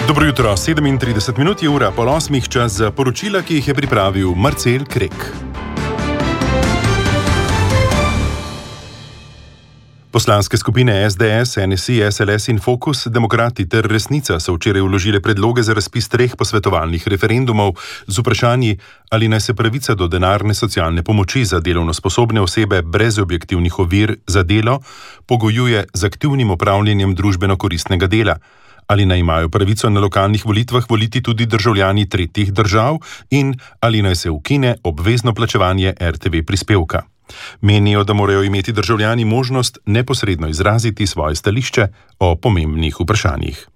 Dobro jutro, 37 minut je ura, pol 8 čas za poročila, ki jih je pripravil Marcel Krek. Poslanske skupine SDS, NSI, SLS in Fokus, Demokrati ter Resnica so včeraj vložile predloge za razpis 3 posvetovalnih referendumov z vprašanji, ali naj se pravica do denarne socialne pomoči za delovno sposobne osebe brez objektivnih ovir za delo pogojuje z aktivnim opravljanjem družbeno koristnega dela, ali naj imajo pravico na lokalnih volitvah voliti tudi državljani tretjih držav in ali naj se ukine obvezno plačevanje RTV prispevka. Menijo, da morajo imeti državljani možnost neposredno izraziti svoje stališče o pomembnih vprašanjih.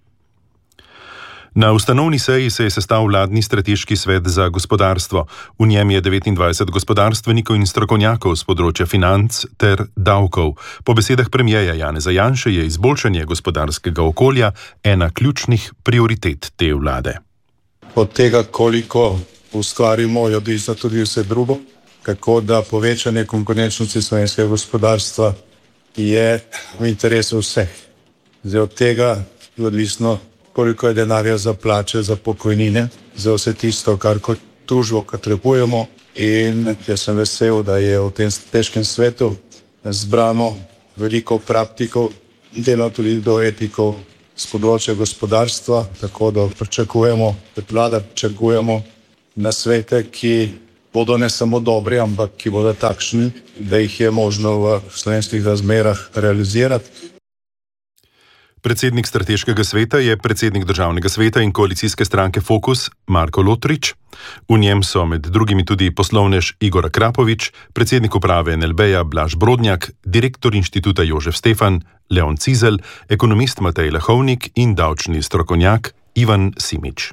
Na ustanovni seji se je sestal vladni strateški svet za gospodarstvo. V njem je 29 gospodarstvenikov in strokovnjakov z področja financ ter davkov. Po besedah premierja Janeza Janše je izboljšanje gospodarskega okolja ena ključnih prioritet te vlade. Od tega, koliko ustvarimo, je odvisno tudi vse drugo, kako da povečanje konkurenčnosti slovenskega gospodarstva je v interesu vseh. Zdaj od tega je odvisno, koliko je denarja za plače, za pokojnine, za vse tisto, kar kot družbo potrebujemo. In jaz sem vesel, da je v tem težkem svetu zbrano veliko praktikov, delo tudi do etikov z področja gospodarstva, tako da pričakujemo, da vlada pričakujemo nasvete, ki bodo ne samo dobri, ampak ki bodo takšni, da jih je možno v slovenskih razmerah realizirati. Predsednik strateškega sveta je predsednik državnega sveta in koalicijske stranke Fokus Marko Lotrič. V njem so med drugimi tudi poslovnež Igor Akrapovič, predsednik uprave NLB-ja Blaž Brodnjak, direktor inštituta Jožef Stefan, Leon Cizelj, ekonomist Matej Lahovnik in davčni strokovnjak Ivan Simič.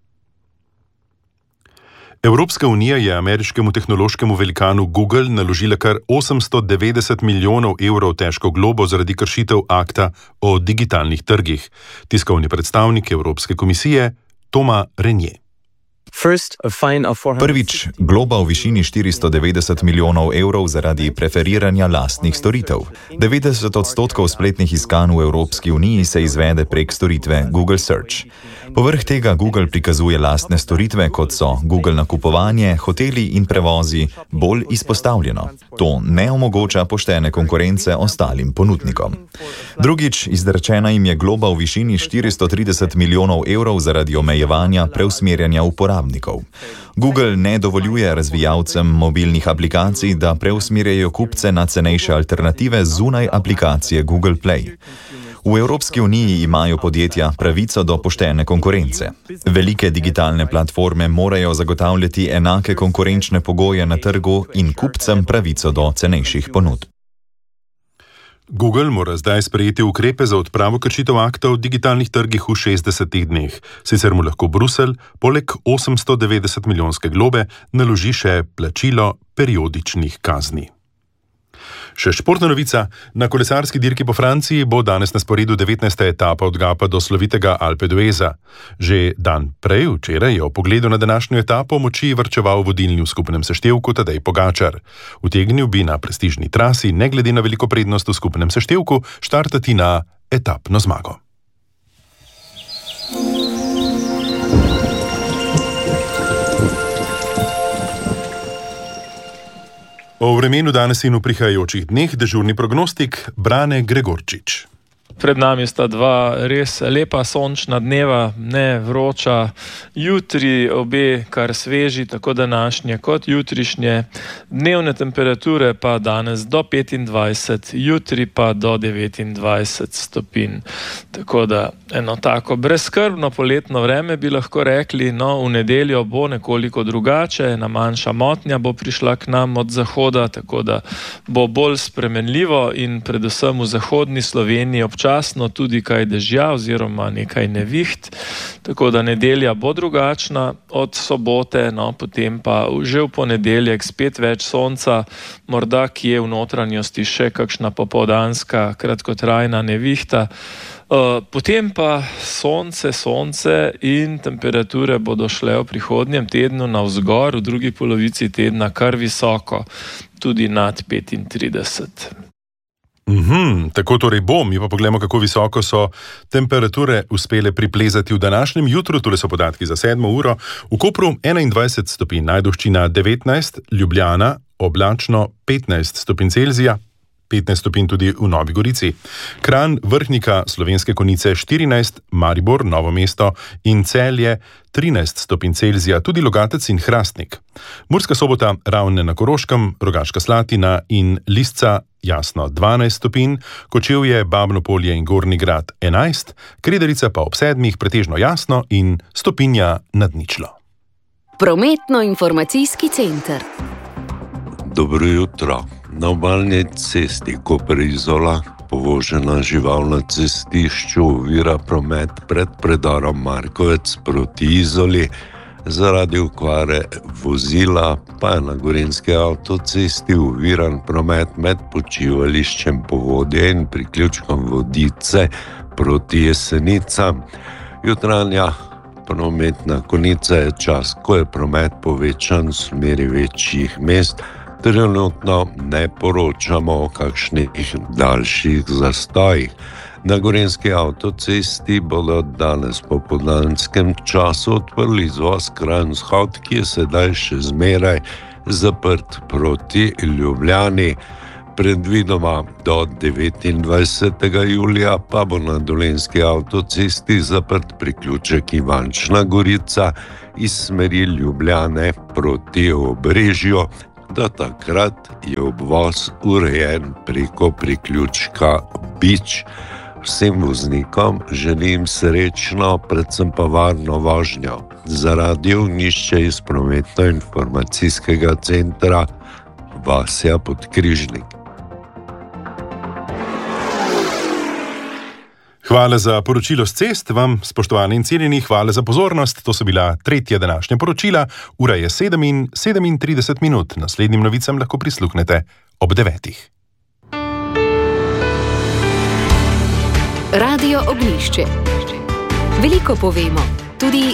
Evropska unija je ameriškemu tehnološkemu velikanu Google naložila kar 890 milijonov evrov težko globo zaradi kršitev akta o digitalnih trgih. Tiskovni predstavnik Evropske komisije Thomas Renier. Prvič, globa v višini 490 milijonov evrov zaradi preferiranja lastnih storitev. 90% spletnih iskanj v Evropski uniji se izvede prek storitve Google Search. Povrh tega Google prikazuje lastne storitve, kot so Google nakupovanje, hoteli in prevozi, bolj izpostavljeno. To ne omogoča poštene konkurence ostalim ponudnikom. Drugič, izrečena jim je globa v višini 430 milijonov evrov zaradi omejevanja preusmerjanja uporabnikov. Google ne dovoljuje razvijalcem mobilnih aplikacij, da preusmerjajo kupce na cenejše alternative zunaj aplikacije Google Play. V Evropski uniji imajo podjetja pravico do poštene konkurence. Velike digitalne platforme morajo zagotavljati enake konkurenčne pogoje na trgu in kupcem pravico do cenejših ponudb. Google mora zdaj sprejeti ukrepe za odpravo kršitev akta o digitalnih trgih v 60 dneh. Sicer mu lahko Bruselj poleg 890 milijonske globe naloži še plačilo periodičnih kazni. Še športna novica. Na kolesarski dirki po Franciji bo danes na sporedu 19. etapa od Gapa do slovitega Alpe d'Hueza. Že dan prej, včeraj, je o pogledu na današnjo etapo moči varčeval vodilni v skupnem seštevku Tadej Pogačar. Utegnil bi na prestižni trasi, ne glede na veliko prednost v skupnem seštevku, štartati na etapno zmago. O vremenu danes in v prihajajočih dneh dežurni prognostik Brane Gregorčič. Pred nami sta dva res lepa sončna dneva, ne vroča, jutri obe kar sveži, tako današnje kot jutrišnje. Dnevne temperature pa danes do 25, jutri pa do 29 stopinj. Tako da eno tako brezskrbno poletno vreme bi lahko rekli, no v nedeljo bo nekoliko drugače, ena manjša motnja bo prišla k nam od zahoda, tako da bo bolj spremenljivo in predvsem v zahodni Sloveniji občasno tudi kaj dežja oziroma nekaj neviht, tako da nedelja bo drugačna od sobote, no potem pa že v ponedeljek spet več sonca, morda kje v notranjosti še kakšna popoldanska kratkotrajna nevihta. Potem pa sonce in temperature bodo šle v prihodnjem tednu navzgor, v drugi polovici tedna kar visoko, tudi nad 35. Tako torej bo. Mi pa pogledamo, kako visoko so temperature uspele priplezati v današnjem jutru. Tule so podatki za 7 uro. V Kopru 21 stopinj, Ajdovščina 19, Ljubljana oblačno 15 stopinj Celzija, 15 stopinj tudi v Novi Gorici. Kranj, Vrhnika, Slovenske Konjice 14, Maribor, Novo mesto in Celje 13 stopinj Celzija, tudi Logatec in Hrastnik. Murska Sobota, Ravne na Koroškem, Rogaška Slatina in Lisca jasno 12 stopinj, Kočevje, Babno Polje in Gornji Grad 11, Krederica pa ob 7 pretežno jasno in stopinja nad ničlo. Prometno-informacijski center. Dobro jutro. Na obalni cesti Koper-Izola povožena žival na cestišču ovira promet pred predorom Markovec proti Izoli. Zaradi okvare vozila pa je na gorenjski avtocesti oviran promet med počivališčem Povodje in priključkom Vodice proti Jesenicam. Jutranja prometna konica je čas, ko je promet povečan v smeri večjih mest. Trenutno ne poročamo o kakšnih daljših zastojih. Na gorenjski avtocesti bodo danes po popoldanskem času odprli izvoz Kranj-Vzhod, ki je sedaj še zmeraj zaprt proti Ljubljani. Predvidoma do 29. julija pa bo na dolenjski avtocesti zaprt priključek Ivančna Gorica iz smeri Ljubljane proti Obrežju. Do takrat je obvoz urejen preko priključka Bič. Vsem voznikom želim srečno, predvsem pa varno vožnjo. Za Radio Nišče iz Prometno-informacijskega centra Vasja Podkrižnik. Hvala za poročilo s cest, vam, spoštovani in cenjeni, hvala za pozornost. To so bila tretja današnja poročila. Ura je 7:37. Naslednjim novicam lahko prisluhnete ob 9. Radio Ognjišče. Veliko povemo, tudi